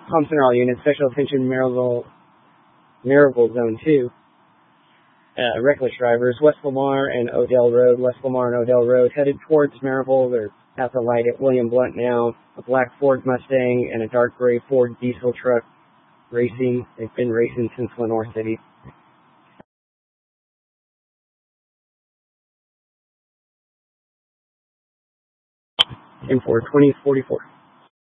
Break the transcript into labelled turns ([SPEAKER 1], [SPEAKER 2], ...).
[SPEAKER 1] Thompson all units, special attention, Miracle Zone 2. Reckless drivers, West Lamar and Odell Road. West Lamar and Odell Road headed towards Maryville. They're at the light at William Blunt now. A black Ford Mustang and a dark gray Ford diesel truck racing. They've been racing since Lenore City. In 42044.